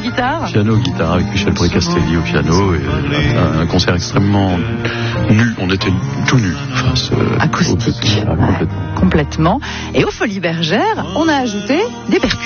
guitare. Piano, guitare avec Michel Précastelli au piano, et un concert extrêmement nu. On était tout nus face acoustique. Complètement. Complètement. Et aux Folies Bergères, on a ajouté des percussions.